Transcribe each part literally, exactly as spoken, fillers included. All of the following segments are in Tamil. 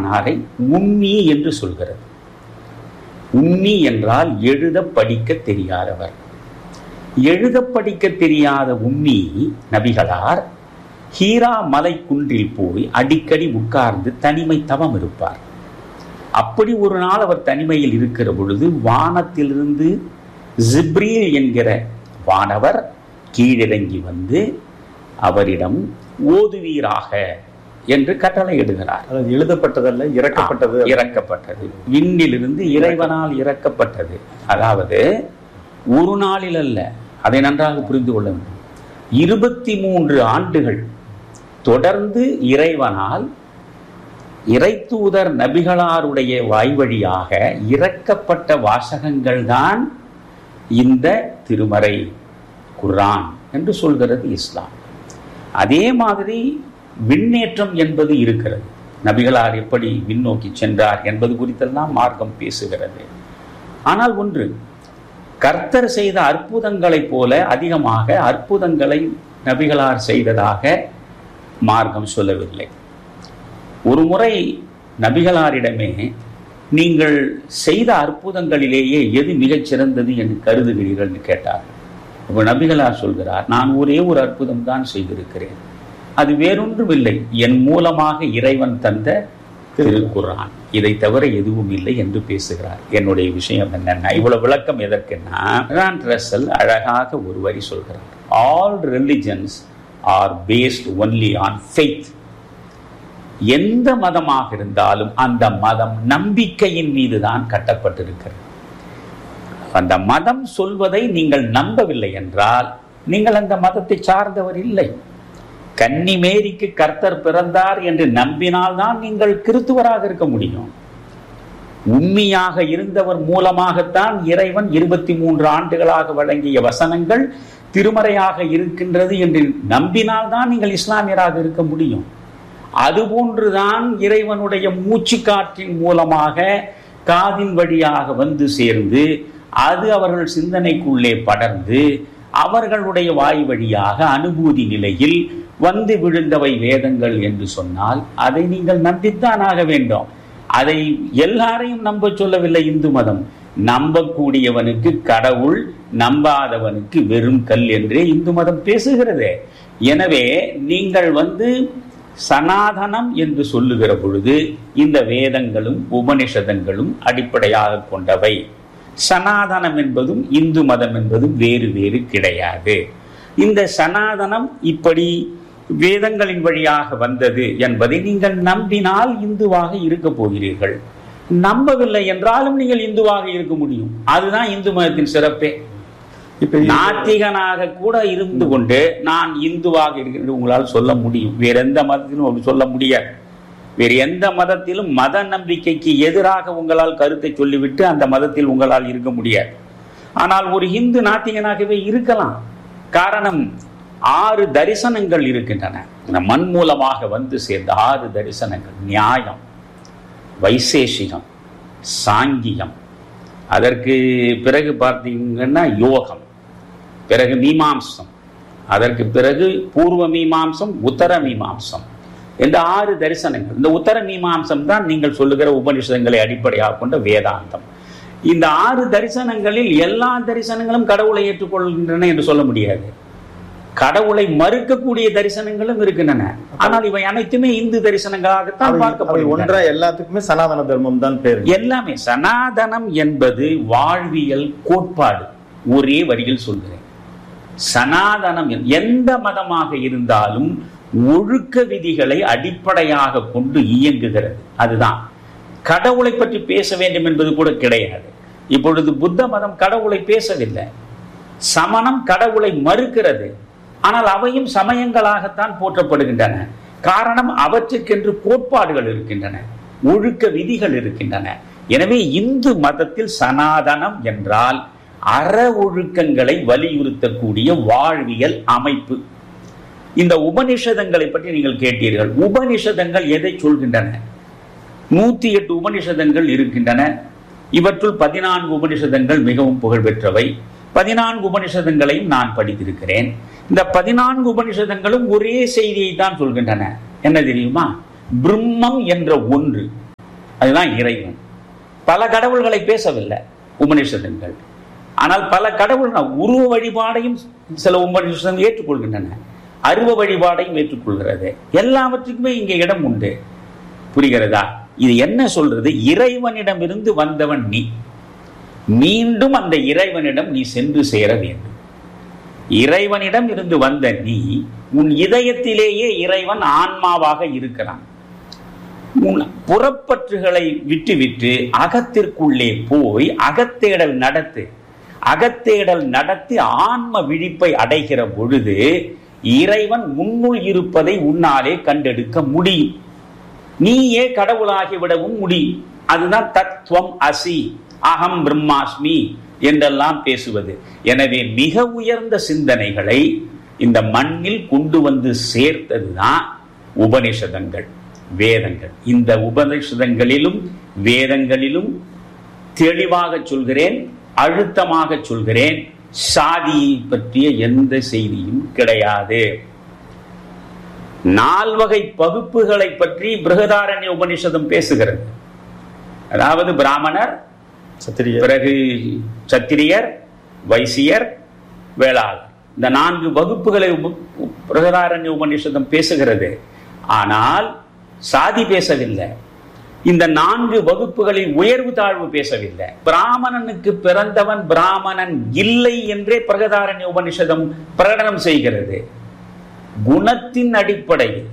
பெருமானாரை உம்மி என்று சொல்கிறது. உம்மி என்றால் எழுத படிக்க தெரியாதவர். எழுத படிக்க தெரியாத உம்மி நபிகளார் ஹீரா மலை குன்றில் போய் அடிக்கடி உட்கார்ந்து தனிமை தவம் இருப்பார். அப்படி ஒரு நாள் அவர் தனிமையில் இருக்கிற பொழுது வானத்திலிருந்து ஜிப்ரீல் என்கிற வானவர் கீழிறங்கி வந்து அவரிடம் ஓதுவீராக என்று கட்டளை இடுகிறார். எழுதப்பட்டதல்ல, இறக்கப்பட்டது. இறக்கப்பட்டது, விண்ணிலிருந்து இறைவனால் இறக்கப்பட்டது. அதாவது ஒரு நாளில் அல்ல, அதை நன்றாக புரிந்து கொள்ள வேண்டும். இருபத்தி மூன்று ஆண்டுகள் தொடர்ந்து இறைவனால் இறைத்தூதர் நபிகளாருடைய வாய்வழியாக இறக்கப்பட்ட வாசகங்கள் தான் இந்த திருமறை குர்ஆன் என்று சொல்கிறது இஸ்லாம். அதே மாதிரி விண்ணேற்றம் என்பது இருக்கிறது. நபிகளார் எப்படி விண்ணோக்கி சென்றார் என்பது குறித்தெல்லாம் மார்க்கம் பேசுகிறது. ஆனால் ஒன்று, கர்த்தர் செய்த அற்புதங்களைப் போல அதிகமாக அற்புதங்களை நபிகளார் செய்ததாக மார்க்கம் சொல்லவில்லை. ஒரு முறை நபிகளாரிடமே நீங்கள் செய்த அற்புதங்களிலேயே எது மிகச் சிறந்தது என்று கருதுகிறீர்கள் என்று கேட்டார். இப்போ நபிகளார் சொல்கிறார், நான் ஒரே ஒரு அற்புதம் தான் செய்திருக்கிறேன், அது வேறொன்றும் இல்லை, என் மூலமாக இறைவன் தந்த திருக்குர்ஆன், இதை தவிர எதுவும் இல்லை என்று பேசுகிறார். என்னுடைய விஷயம் என்னன்னா, இவ்வளவு விளக்கம் எதற்குன்னா, பெர்ட்ராண்ட் ரஸ்ஸல் அழகாக ஒரு வரி சொல்கிறார், all religions are based only on faith. எந்த மதமாக இருந்தாலும் அந்த மதம் நம்பிக்கையின் மீது தான் கட்டப்பட்டிருக்கிறது. அந்த மதம் சொல்வதை நீங்கள் நம்பவில்லை என்றால் நீங்கள் அந்த மதத்தை சார்ந்தவர் இல்லை. கன்னிமேரிக்கு கர்த்தர் பிறந்தார் என்று நம்பினால்தான் நீங்கள் கிறிஸ்துவராக இருக்க முடியும். உண்மையாக இருந்தவர் மூலமாகத்தான் இறைவன் இருபத்தி மூன்று ஆண்டுகளாக வழங்கிய வசனங்கள் திருமறையாக இருக்கின்றது என்று நம்பினால்தான் நீங்கள் இஸ்லாமியராக இருக்க முடியும். அதுபோன்றுதான் இறைவனுடைய மூச்சு காற்றின் மூலமாக காதின் வழியாக வந்து சேர்ந்து அது அவர்கள் சிந்தனைக்குள்ளே படர்ந்து அவர்களுடைய வாய் வழியாக அனுபூதி நிலையில் வந்து விழுந்தவை வேதங்கள் என்று சொன்னால் அதை நீங்கள் நம்பித்தான் ஆக வேண்டும். அதை எல்லாரையும் நம்ப சொல்லவில்லை இந்து மதம். நம்பக்கூடியவனுக்கு கடவுள், நம்பாதவனுக்கு வெறும் கல் என்றே இந்து மதம் பேசுகிறது. எனவே நீங்கள் வந்து சனாதனம் என்று சொல்லுகிற பொழுது இந்த வேதங்களும் உபனிஷதங்களும் அடிப்படையாக கொண்டவை. சனாதனம் என்பதும் இந்து மதம் என்பதும் வேறு வேறு கிடையாது. இந்த சனாதனம் இப்படி வேதங்களின் வழியாக வந்தது என்பதை நீங்கள் நம்பினால் இந்துவாக இருக்க போகிறீர்கள். நம்பவில்லை என்றாலும் நீங்கள் இந்துவாக இருக்க முடியும். அதுதான் இந்து மதத்தின் சிறப்பே. இப்ப நாத்திகனாக கூட இருந்து கொண்டு நான் இந்துவாக இருக்கிறது உங்களால் சொல்ல முடியும். வேற எந்த மதத்திலும் அப்படி சொல்ல முடியாது. வேறு எந்த மதத்திலும் மத நம்பிக்கைக்கு எதிராக உங்களால் கருத்தை சொல்லிவிட்டு அந்த மதத்தில் உங்களால் இருக்க முடியாது. ஆனால் ஒரு இந்து நாத்திகனாகவே இருக்கலாம். காரணம், ஆறு தரிசனங்கள் இருக்கின்றன. மண் மூலமாக வந்து சேர்ந்த ஆறு தரிசனங்கள்: நியாயம், வைசேஷிகம், சாங்கியம், அதற்கு பிறகு பார்த்தீங்கன்னா யோகம், பிறகு மீமாம்சம், அதற்கு பிறகு பூர்வ மீமாம்சம், உத்தர மீமாம்சம் என்ற ஆறு தரிசனங்கள். இந்த உத்தர மீமாம்சம் தான் நீங்கள் சொல்லுகிற உபனிஷதங்களை அடிப்படையாக கொண்ட வேதாந்தம். இந்த ஆறு தரிசனங்களில் எல்லா தரிசனங்களும் கடவுளை ஏற்றுக்கொள்கின்றன என்று சொல்ல முடியாது. கடவுளை மறுக்கக்கூடிய தரிசனங்களும் இருக்கின்றன. ஆனால் இவை அனைத்துமே இந்து தரிசனங்களாகத்தான் பார்க்கப்படுகின்றன. ஒன்றா எல்லாத்துக்குமே சனாதன தர்மம் தான் பேர். எல்லாமே சனாதனம் என்பது வாழ்வியல் கோட்பாடு. ஒரே வரியில் சொல்கிறேன், சனாதனம் எந்த மதமாக இருந்தாலும் ஒழுக்க விதிகளை அடிப்படையாக கொண்டு இயங்குகிறது. அதுதான். கடவுளை பற்றி பேச வேண்டும் என்பது கூட கிடையாது. இப்பொழுது புத்த மதம் கடவுளை பேசவில்லை. சமணம் கடவுளை மறுக்கிறது. ஆனால் அவையும் சமயங்களாகத்தான் போற்றப்படுகின்றன. காரணம், அவற்றுக்கென்று கோட்பாடுகள் இருக்கின்றன, ஒழுக்க விதிகள் இருக்கின்றன. எனவே இந்து மதத்தில் சனாதனம் என்றால் அற ஒழுக்கங்களை வலியுறுத்தக்கூடிய வாழ்வியல் அமைப்பு. இந்த உபனிஷதங்களை பற்றி நீங்கள் கேட்டீர்கள். உபனிஷதங்கள் எதை சொல்கின்றன? நூத்தி எட்டு உபனிஷதங்கள் இருக்கின்றன. இவற்றுள் பதினான்கு உபனிஷதங்கள் மிகவும் புகழ்பெற்றவை. பதினான்கு உபனிஷதங்களையும் நான் படித்திருக்கிறேன். இந்த பதினான்கு உபனிஷதங்களும் ஒரே செய்தியை தான் சொல்கின்றன. என்ன தெரியுமா? பிரம்மம் என்ற ஒன்று அதுதான் இறைவன். பல கடவுள்களை பேசவில்லை உபநிஷதங்கள். ஆனால் பல கடவுள் உருவ வழிபாடையும் சில உபநிஷதங்கள் ஏற்றுக்கொள்கின்றன, அருவ வழிபாடையும் ஏற்றுக்கொள்கிறது. எல்லாவற்றுக்குமே இங்கே இடம் உண்டு. புரிகிறதா? இது என்ன சொல்றது? இறைவனிடமிருந்து வந்தவன் நீ, மீண்டும் அந்த இறைவனிடம் நீ சென்று சேர வேண்டும். இறைவனிடம் இருந்து வந்த நீ உன் இதயத்திலேயே இறைவன் ஆன்மாவாக இருக்கிறான். உன் புறப்பற்றுகளை விட்டுவிட்டு அகத்திற்குள்ளே போய் அகத்தேடல் நடத்து. அகத்தேடல் நடத்தி ஆன்ம விழிப்பை அடைகிற பொழுது இறைவன் உன்னுள் இருப்பதை உன்னாலே கண்டெடுக்க முடியும். நீயே கடவுளாகிவிடவும் முடியும். அதுதான் தத்துவம் அசி, அகம் பிரம்மாஸ்மி என்றெல்லாம் பேசுவது. எனவே மிக உயர்ந்த சிந்தனைகளை இந்த மண்ணில் கொண்டு வந்து சேர்த்ததுதான் உபநிஷதங்கள், வேதங்கள். இந்த உபநிஷதங்களிலும் வேதங்களிலும் தெளிவாக சொல்கிறேன், அழுத்தமாக சொல்கிறேன், சாதியை பற்றிய எந்த செய்தியும் கிடையாது. நால்வகை பகுப்புகளை பற்றி பிருகதாரண்ய உபநிஷதம் பேசுகிறது. அதாவது பிராமணர், பிறகு சத்திரியர், வைசியர், வேளாளர், இந்த நான்கு வகுப்புகளை பிருகதாரண்ய உபநிஷதம் பேசுகிறது. ஆனால் சாதி பேசவில்லை. இந்த நான்கு வகுப்புகளில் உயர்வு தாழ்வு பேசவில்லை. பிராமணனுக்கு பிறந்தவன் பிராமணன் இல்லை என்றே பிருகதாரண்ய உபநிஷதம் பிரகடனம் செய்கிறது. குணத்தின் அடிப்படையில்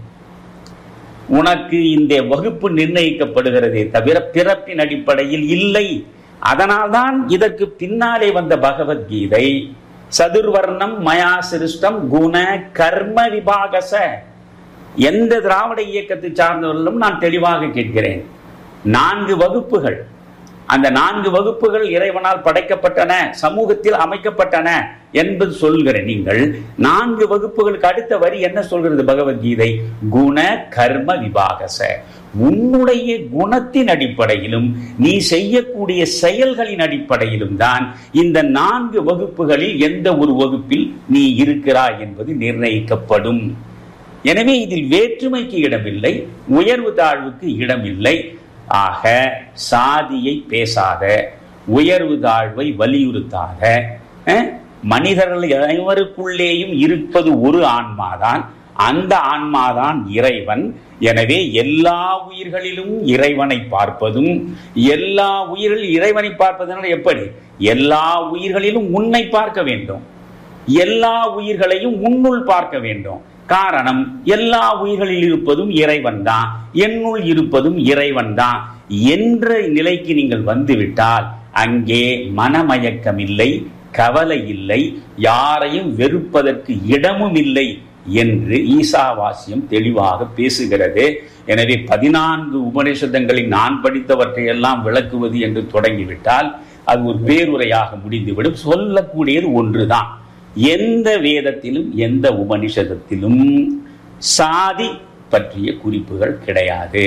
உனக்கு இந்த வகுப்பு நிர்ணயிக்கப்படுகிறதே தவிர பிறப்பின் அடிப்படையில் இல்லை. அதனால்தான் இதற்கு பின்னாலே வந்த பகவத்கீதை சதுர்வர்ணம் மயா சிருஷ்டம் குண கர்ம விபாகச. எந்த திராவிட இயக்கத்தை சார்ந்தவர்களும் நான் தெளிவாக கேட்கிறேன், நான்கு வகுப்புகள், அந்த நான்கு வகுப்புகள் இறைவனால் படைக்கப்பட்டன, சமூகத்தில் அமைக்கப்பட்டன என்பது சொல்கிறேன். நீங்கள் நான்கு வகுப்புகளுக்கு அடுத்த வரி என்ன சொல்கிறது பகவத்கீதை? குண கர்ம விபாகச. உன்னுடைய குணத்தின் அடிப்படையிலும் நீ செய்யக்கூடிய செயல்களின் அடிப்படையிலும் தான் இந்த நான்கு வகுப்புகளில் எந்த ஒரு வகுப்பில் நீ இருக்கிறாய் என்பது நிர்ணயிக்கப்படும். எனவே இதில் வேற்றுமைக்கு இடமில்லை, உயர்வு தாழ்வுக்கு இடமில்லை. ஆக சாதியை பேசாத, உயர்வு தாழ்வை வலியுறுத்தாத, மனிதர்கள் அனைவருக்குள்ளேயும் இருப்பது ஒரு ஆன்மாதான், அந்த ஆன்மாதான் இறைவன். எனவே எல்லா உயிர்களிலும் இறைவனை பார்ப்பதும், எல்லா உயிர்களில் இறைவனை பார்ப்பதனால எப்படி? எல்லா உயிர்களிலும் உன்னை பார்க்க வேண்டும், எல்லா உயிர்களையும் உன்னுள் பார்க்க வேண்டும். காரணம், எல்லா உயிர்களில் இருப்பதும் இறைவன் தான், என்னுள் இருப்பதும் இறைவன் தான் என்ற நிலைக்கு நீங்கள் வந்துவிட்டால் அங்கே மனமயக்கம் இல்லை, கவலை இல்லை, யாரையும் வெறுப்பதற்கு இடமும் இல்லை என்று ஈசாவாசியம் தெளிவாக பேசுகிறது. எனவே பதினான்கு உபநிஷதங்களில் நான் படித்தவற்றை எல்லாம் விளக்குவது என்று தொடங்கிவிட்டால் அது ஒரு பேருரையாக முடிந்துவிடும். சொல்லக்கூடியது ஒன்றுதான். எந்த வேதத்திலும் எந்த உபநிஷதத்திலும் சாதி பற்றிய குறிப்புகள் கிடையாது.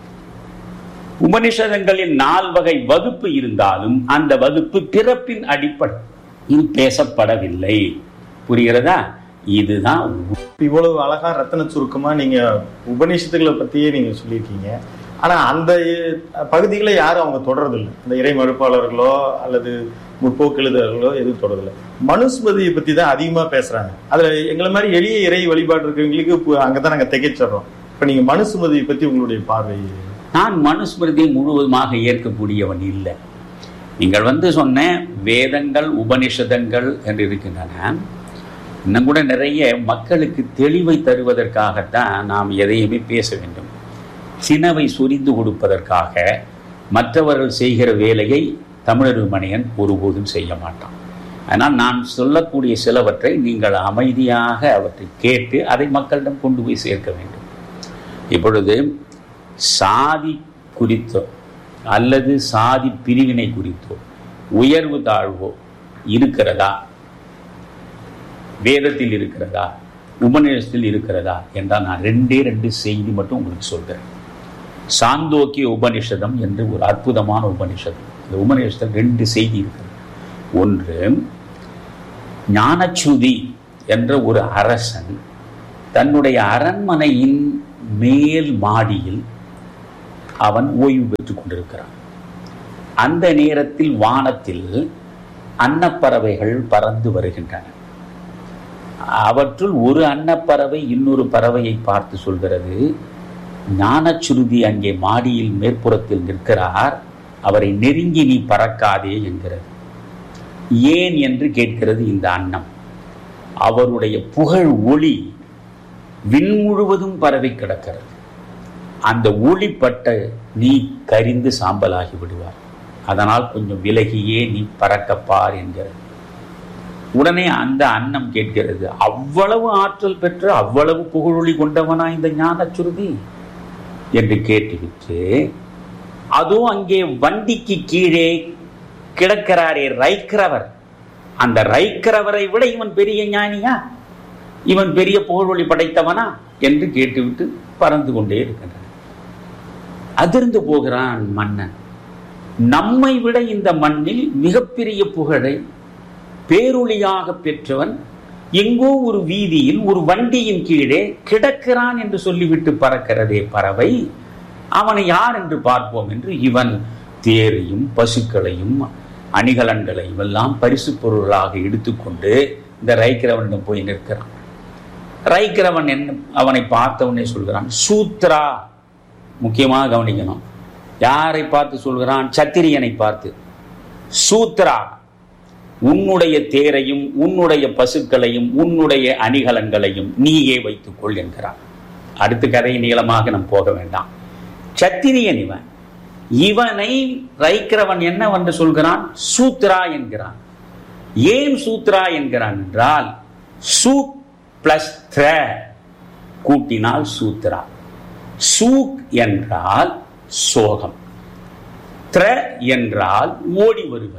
உபநிஷதங்களில் நால்வகை வகுப்பு இருந்தாலும் அந்த வகுப்பு பிறப்பின் அடிப்படையில் பேசப்படவில்லை. புரிகிறதா? இதுதான். இவ்வளவு அழகா ரத்தன சுருக்கமா நீங்க உபநிஷத்துக்களை பத்தியே நீங்க சொல்லியிருக்கீங்க. ஆனா அந்த பகுதிகளை யாரும் அவங்க தொடர்றதில்லை. அந்த இறை மறுப்பாளர்களோ அல்லது முற்போக்கு எழுதுகளோ எதுவும் தொடரதில்லை. மனுஸ்மிருதியை பத்தி தான் அதிகமா பேசுறாங்க. அதுல எங்களை மாதிரி எளிய இறை வழிபாடு இருக்கிறவங்களுக்கு அங்கதான் நாங்க திகைச்சிடறோம். இப்ப நீங்க மனுஸ்மிருதியை பத்தி உங்களுடைய பார்வை? நான் மனுஸ்மிருதியை முழுவதுமாக ஏற்கக்கூடியவன் இல்லை. நீங்கள் வந்து சொன்ன வேதங்கள் உபநிஷதங்கள் என்று இருக்கின்றன. இன்னும் கூட நிறைய மக்களுக்கு தெளிவை தருவதற்காகத்தான் நாம் எதையுமே பேச வேண்டும். சினவை சொரிந்து கொடுப்பதற்காக மற்றவர்கள் செய்கிற வேலையை தமிழர் மணியன் ஒருபோதும் செய்ய மாட்டான். ஆனால் நான் சொல்லக்கூடிய சிலவற்றை நீங்கள் அமைதியாக அவற்றை கேட்டு அதை மக்களிடம் கொண்டு போய் சேர்க்க வேண்டும். இப்பொழுது சாதி குறித்தோ அல்லது சாதி பிரிவினை குறித்தோ உயர்வு தாழ்வோ இருக்கிறதா? வேதத்தில் இருக்கிறதா? உபநிஷத்தில் இருக்கிறதா என்றால் நான் ரெண்டே ரெண்டு செய்தி மட்டும் உங்களுக்கு சொல்கிறேன். சாந்தோக்கிய உபநிஷதம் என்று ஒரு அற்புதமான உபநிஷதம். இந்த உபநிஷத்தில் ரெண்டு செய்தி இருக்கிறது. ஒன்று, ஞானச்சுதி என்ற ஒரு அரசன் தன்னுடைய அரண்மனையின் மேல் மாடியில் அவன் ஓய்வு பெற்றுக் கொண்டிருக்கிறான். அந்த நேரத்தில் வானத்தில் அன்னப்பறவைகள் பறந்து வருகின்றன. அவற்றுள் ஒரு அன்னப்பறவை இன்னொரு பறவையை பார்த்து சொல்கிறது, ஞானச்சுருதி அங்கே மாடியில் மேற்புறத்தில் நிற்கிறார், அவரை நெருங்கி நீ பறக்காதே என்கிறது. ஏன் என்று கேட்கிறது இந்த அன்னம். அவருடைய புகழ் ஒளி விண் முழுவதும் பரவி கிடக்கிறது. அந்த ஒளிப்பட்ட நீ கரிந்து சாம்பலாகி விடுவார், அதனால் கொஞ்சம் விலகியே நீ பறக்கப்பார் என்கிறது. உடனே அந்த அன்னம் கேட்கிறது, அவ்வளவு ஆற்றல் பெற்ற அவ்வளவு புகழொளி கொண்டவனா இந்த ஞானச்சுருதி என்று கேட்டுவிட்டு, அதோ அங்கே வண்டிக்கு கீழே கிடக்கிறாரே ரைக்கிறவர், அந்த ரைக்கிறவரை விட இவன் பெரிய ஞானியா, இவன் பெரிய புகழொளி படைத்தவனா என்று கேட்டுவிட்டு பறந்து கொண்டே இருக்கின்றன. அதிர்ந்து போகிறான் மன்னன். நம்மை விட இந்த மண்ணில் மிகப்பெரிய புகழை பேரொளியாக பெற்றவன் எங்கோ ஒரு வீதியில் ஒரு வண்டியின் கீழே கிடக்கிறான் என்று சொல்லிவிட்டு பறக்கிறதே பறவை, அவனை யார் என்று பார்ப்போம் என்று இவன் தேரையும் பசுக்களையும் அணிகலன்களையும் எல்லாம் பரிசு பொருளாக எடுத்துக்கொண்டு இந்த ரைக்கிறவனிடம் போய் நிற்கிறான். ரைக்கிறவன் என்ன அவனை பார்த்தவனே சொல்கிறான், சூத்ரா. முக்கியமாக கவனிக்கணும், யாரை பார்த்து சொல்கிறான்? சத்திரியனை பார்த்து. சூத்ரா, உன்னுடைய தேரையும் உன்னுடைய பசுக்களையும் உன்னுடைய அணிகலன்களையும் நீயே வைத்துக் கொள் என்கிறான். அடுத்த கதை நீளமாக நாம் போக வேண்டாம். சத்திரியன் இவன். இவனை ரைக்கிறவன் என்னவென்று சொல்கிறான்? சூத்ரா என்கிறான். ஏன் சூத்ரா என்கிறான் என்றால், சூக் பிளஸ் த்ர கூட்டினால் சூத்ரா. சூக் என்றால் சோகம், த்ர என்றால் ஓடி வருவது.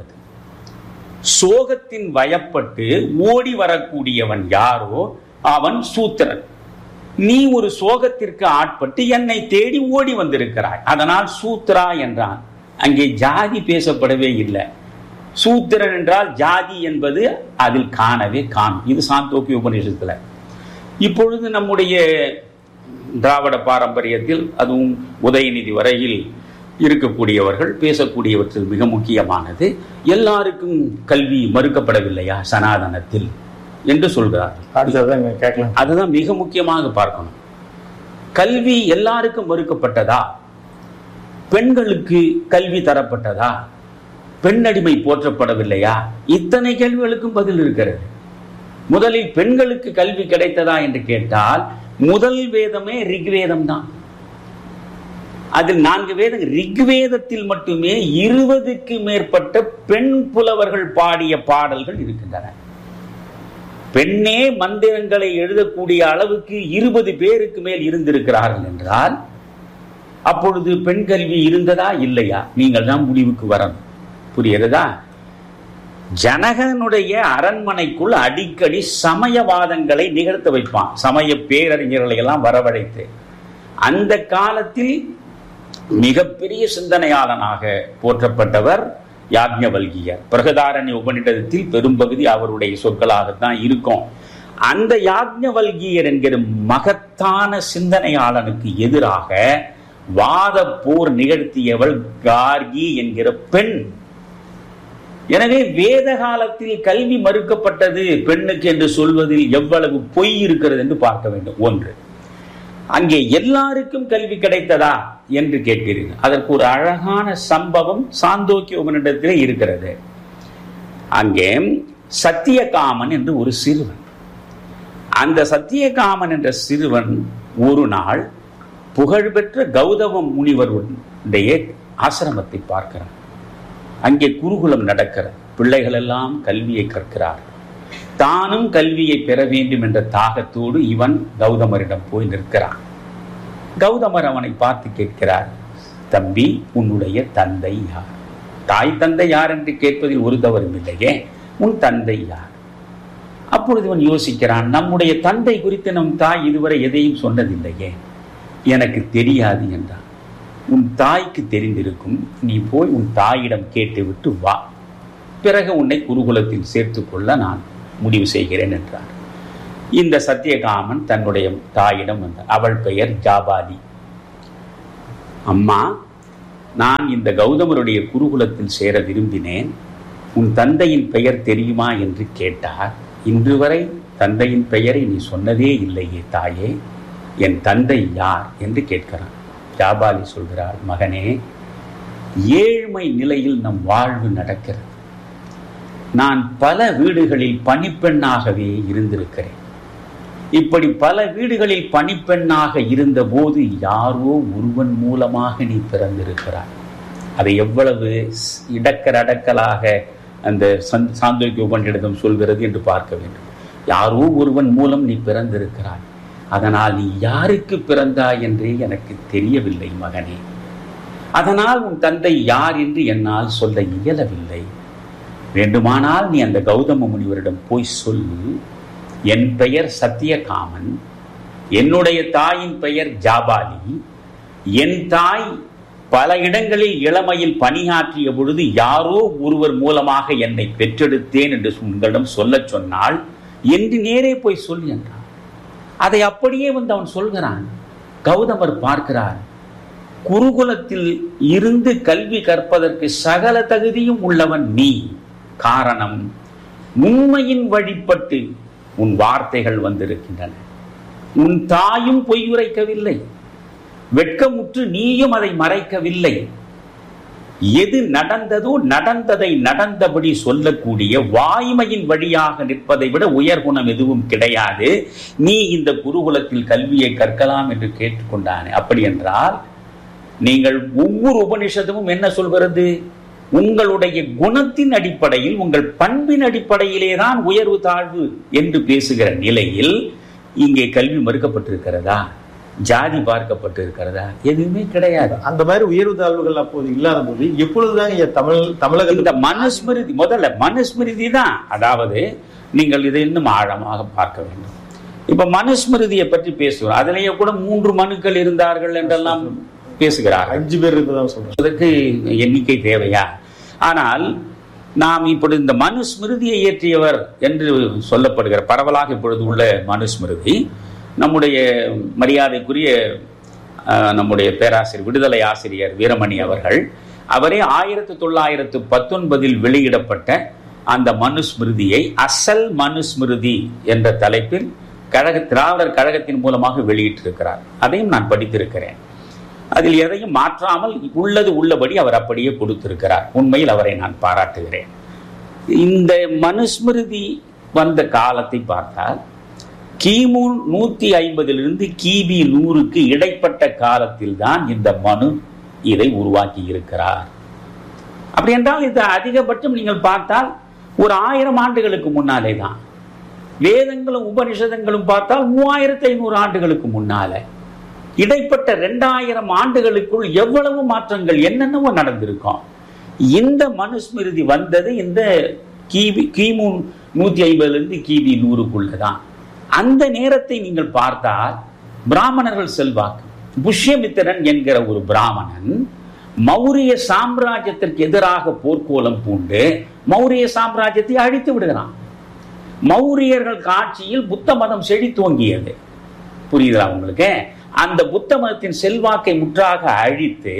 சோகத்தின் வயப்பட்டு ஓடி வரக்கூடியவன் யாரோ அவன் சூத்திரன். நீ ஒரு சோகத்திற்கு ஆட்பட்டு என்னை தேடி ஓடி வந்திருக்கிறாய், அதனால் சூத்ரா என்றான். அங்கே ஜாதி பேசப்படவே இல்லை. சூத்திரன் என்றால் ஜாதி என்பது அதில் காணவே காணும். இது சாந்தோக்கிய உபநிஷத்துல. இப்பொழுது நம்முடைய திராவிட பாரம்பரியத்தில், அதுவும் உதயநிதி வரையில் இருக்கக்கூடியவர்கள் பேசக்கூடியவற்றில் மிக முக்கியமானது, எல்லாருக்கும் கல்வி மறுக்கப்படவில்லையா சனாதனத்தில் என்று சொல்கிறார்கள். அதுதான் மிக முக்கியமாக பார்க்கணும். கல்வி எல்லாருக்கும் மறுக்கப்பட்டதா? பெண்களுக்கு கல்வி தரப்பட்டதா? பெண்ணடிமை போற்றப்படவில்லையா? இத்தனை கேள்விகளுக்கும் பதில் இருக்கிறது. முதலில் பெண்களுக்கு கல்வி கிடைத்ததா என்று கேட்டால், முதல் வேதமே ரிக்வேதம் தான். அதில் நான்கு வேதம். ரிக்வேதத்தில் மட்டுமே இருபதுக்கு மேற்பட்ட பெண் புலவர்கள் பாடிய பாடல்கள் இருக்கின்றன. பெண்ணே மந்திரங்களை எழுதக்கூடிய அளவுக்கு இருபது பேருக்கு மேல் இருந்திருக்கிறார்கள் என்றால், அப்பொழுது பெண் கல்வி இருந்ததா இல்லையா? நீங்கள் தான் முடிவுக்கு வரணும். புரியுறதா? ஜனகனுடைய அரண்மனைக்குள் அடிக்கடி சமயவாதங்களை நிகழ்த்த வைப்பான், சமய பேரறிஞர்களை எல்லாம் வரவழைத்து. அந்த காலத்தில் மிகப்பெரிய சிந்தனையாளனாக போற்றப்பட்டவர் யாக்ஞவல்கியர். பிரகதாரண்ய உபநிடதத்தில் பெரும்பகுதி அவருடைய சொற்களாகத்தான் இருக்கும். அந்த யாக்ஞவல்கியர் என்கிற மகத்தான சிந்தனையாளனுக்கு எதிராக வாத போர் நிகழ்த்தியவள் கார்கி என்கிற பெண். எனவே வேத காலத்தில் கல்வி மறுக்கப்பட்டது பெண்ணுக்கு என்று சொல்வதில் எவ்வளவு பொய் இருக்கிறது என்று பார்க்க வேண்டும். ஒன்று, அங்கே எல்லாருக்கும் கல்வி கிடைத்ததா என்று கேட்கிறீர்கள். அதற்கு ஒரு அழகான சம்பவம் சாந்தோக்கிய உபநிடத்திலே இருக்கிறது. அங்கே சத்தியகாமன் என்று ஒரு சிறுவன், அந்த சத்தியகாமன் என்ற சிறுவன் ஒரு நாள் புகழ்பெற்ற கௌதம முனிவருடைய ஆசிரமத்தை பார்க்கிறான். அங்கே குருகுலம் நடக்கிறது. பிள்ளைகள் எல்லாம் கல்வியை கற்கிறார். தானும் கல்வியை பெற வேண்டும் என்ற தாகத்தோடு இவன் கௌதமரிடம் போய் நிற்கிறான். கௌதமர் அவனை பார்த்து கேட்கிறார், தம்பி, உன்னுடைய தந்தை யார்? தாய் தந்தை யார் என்று கேட்பதில் ஒரு தவறும் இல்லையே, உன் தந்தை யார்? அப்பொழுது இவன் யோசிக்கிறான், நம்முடைய தந்தை குறித்து நம் தாய் இதுவரை எதையும் சொன்னதில்லையே, எனக்கு தெரியாது என்றான். உன் தாய்க்கு தெரிந்திருக்கும், நீ போய் உன் தாயிடம் கேட்டுவிட்டு வா, பிறகு உன்னை குருகுலத்தில் சேர்த்துக் கொள்ள நான் முடிவு செய்கிறேன் என்றார். இந்த சத்தியகாமன் தன்னுடைய தாயிடம் வந்தார். அவள் பெயர் ஜாபாலி. அம்மா, நான் இந்த கௌதமருடைய குருகுலத்தில் சேர விரும்பினேன். உன் தந்தையின் பெயர் தெரியுமா என்று கேட்டார். இன்று வரை தந்தையின் பெயரை நீ சொன்னதே இல்லையே தாயே, என் தந்தை யார் என்று கேட்கிறான். ஜாபாலி சொல்கிறார், மகனே, ஏழ்மை நிலையில் நம் வாழ்வு நடக்கிறது. நான் பல வீடுகளில் பணிப்பெண்ணாகவே இருந்திருக்கிறேன். இப்படி பல வீடுகளில் பணிப்பெண்ணாக இருந்த போது யாரோ ஒருவன் மூலமாக நீ பிறந்திருக்கிறாய். அதை எவ்வளவு இடக்கரடக்கலாக அந்த சாந்தோக்கிய உபநிடதம் சொல்கிறது என்று பார்க்க வேண்டும். யாரோ ஒருவன் மூலம் நீ பிறந்திருக்கிறாய். அதனால் நீ யாருக்கு பிறந்தாய் என்றே எனக்கு தெரியவில்லை மகனே. அதனால் உன் தந்தை யார் என்று என்னால் சொல்ல இயலவில்லை. வேண்டுமானால் நீ அந்த கௌதம முனிவரிடம் போய் சொல்லு, என் பெயர் சத்தியகாமன், என்னுடைய தாயின் பெயர் ஜாபாலி, என் தாய் பல இடங்களில் இளமையில் பணியாற்றிய பொழுது யாரோ ஒருவர் மூலமாக என்னை பெற்றெடுத்தேன் என்று உங்களிடம் சொல்ல சொன்னால் என்று நேரே போய் சொல் என்றான். அதை அப்படியே வந்து அவன் சொல்கிறான். கௌதமர் பார்க்கிறார், குருகுலத்தில் இருந்து கல்வி கற்பதற்கு சகல தகுதியும் உள்ளவன் நீ. காரணம், உண்மையின் வழிபட்டு உன் வார்த்தைகள் வந்திருக்கின்றன. உன் தாயும் பொய் உரைக்கவில்லை, வெட்கமுற்று நீயும் அதை மறைக்கவில்லை. எது நடந்ததோ நடந்ததை நடந்தபடி சொல்லக்கூடிய வாய்மையின் வழியாக நிற்பதை விட உயர் குணம் எதுவும் கிடையாது. நீ இந்த குருகுலத்தில் கல்வியை கற்கலாம் என்று கேட்டுக்கொண்டானே. அப்படி என்றால் நீங்கள் ஒவ்வொரு உபனிஷத்தும் என்ன சொல்கிறது? உங்களுடைய குணத்தின் அடிப்படையில், உங்கள் பண்பின் அடிப்படையிலே தான் உயர்வு தாழ்வு என்று பேசுகிற நிலையில் இங்கே கல்வி மறுக்கப்பட்டிருக்கிறதா? ஜாதி பார்க்கப்பட்டிருக்கிறதா? எதுவுமே கிடையாது. அந்த மாதிரி உயர்வு தாழ்வுகள் அப்போது இல்லாத போது எப்பொழுதுதான் தமிழ் தமிழக இந்த மனுஸ்மிருதி, முதல்ல மனுஸ்மிருதி தான். அதாவது நீங்கள் இதை இன்னும் ஆழமாக பார்க்க வேண்டும். இப்ப மனுஸ்மிருதியை பற்றி பேசுகிறோம். அதிலேயே கூட மூன்று மனுக்கள் இருந்தார்கள் என்றெல்லாம் பேசுகிறார். அஞ்சு பேர் இருந்ததான் சொல்றேன். அதற்கு எண்ணிக்கை தேவையா? ஆனால் நாம் இப்படி இந்த மனுஸ்மிருதியை இயற்றியவர் என்று சொல்லப்படுகிற பரவலாக இப்பொழுது உள்ள மனுஸ்மிருதி நம்முடைய மரியாதைக்குரிய நம்முடைய பேராசிரியர், விடுதலை ஆசிரியர் வீரமணி அவர்கள், அவரே ஆயிரத்தி தொள்ளாயிரத்து பத்தொன்பதில் வெளியிடப்பட்ட அந்த மனுஸ்மிருதியை அசல் மனுஸ்மிருதி என்ற தலைப்பில் கழக திராவிடர் கழகத்தின் மூலமாக வெளியிட்டிருக்கிறார். அதையும் நான் படித்திருக்கிறேன். அதில் எதையும் மாற்றாமல் உள்ளது உள்ளபடி அவர் அப்படியே கொடுத்திருக்கிறார். உண்மையில் அவரை நான் பாராட்டுகிறேன். இந்த மனுஸ்மிருதி வந்த காலத்தை பார்த்தால் கிமு நூத்தி ஐம்பதிலிருந்து கிபி நூறுக்கு இடைப்பட்ட காலத்தில் தான் இந்த மனு இதை உருவாக்கி இருக்கிறார். அப்படி என்றால் இது அதிகபட்சம் நீங்கள் பார்த்தால் ஒரு ஆயிரம் ஆண்டுகளுக்கு முன்னாலே தான். வேதங்களும் உபனிஷதங்களும் பார்த்தால் மூவாயிரத்தி ஐநூறு ஆண்டுகளுக்கு முன்னாலே. இடைப்பட்ட இரண்டாயிரம் ஆண்டுகளுக்குள் எவ்வளவு மாற்றங்கள் என்னென்னவோ நடந்திருக்கும். இந்த மனுஸ்மிருதி வந்தது இந்த கிபி கிமு நூத்தி ஐம்பதுல இருந்து கிபி நூறுக்குள்ளதான். அந்த நேரத்தை நீங்கள் பார்த்தால் பிராமணர்கள் செல்வாக்கு. புஷ்யமித்திரன் என்கிற ஒரு பிராமணன் மௌரிய சாம்ராஜ்யத்திற்கு எதிராக போர்க்கோலம் பூண்டு மௌரிய சாம்ராஜ்யத்தை அழித்து விடுகிறான். மௌரியர்கள் காட்சியில் புத்த மதம் செழித்தோங்கியது. புரியுதா உங்களுக்கு? அந்த புத்த மதத்தின் செல்வாக்கை முற்றாக அழித்து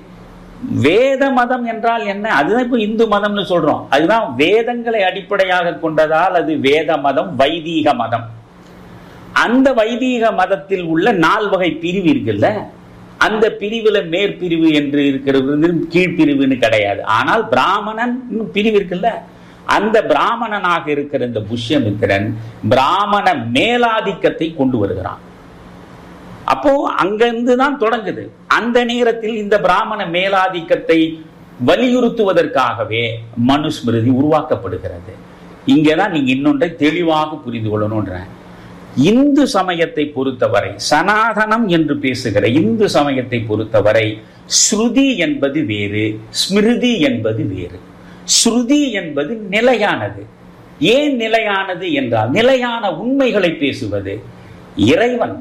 வேத மதம் என்றால் என்ன? அதுதான் இப்ப இந்து மதம்னு சொல்றோம். அதுதான் வேதங்களை அடிப்படையாக கொண்டதால் அது வேத மதம், வைதீக மதம். அந்த வைதீக மதத்தில் உள்ள நால் வகை பிரிவு இருக்குல்ல, அந்த பிரிவுல மேற்பிரிவு என்று இருக்கிறது, கீழ்பிரிவுன்னு கிடையாது. ஆனால் பிராமணன் பிரிவு இருக்குல்ல, அந்த பிராமணனாக இருக்கிற இந்த புஷ்யமித்திரன் பிராமண மேலாதிக்கத்தை கொண்டு வருகிறான். அப்போ அங்கிருந்துதான் தொடங்குது. அந்த நேரத்தில் இந்த பிராமண மேலாதிக்கத்தை வலியுறுத்துவதற்காகவே மனுஸ்மிருதி உருவாக்கப்படுகிறது. இங்கேதான் நீங்க இன்னொன்றை தெளிவாக புரிந்து கொள்ளணும்ன்ற. இந்து சமயத்தை பொறுத்தவரை, சனாதனம் என்று பேசுகிற இந்து சமயத்தை பொறுத்தவரை ஸ்ருதி என்பது வேறு, ஸ்மிருதி என்பது வேறு. ஸ்ருதி என்பது நிலையானது. ஏன் நிலையானது என்றால் நிலையான உண்மைகளை பேசுவது. இறைவன்,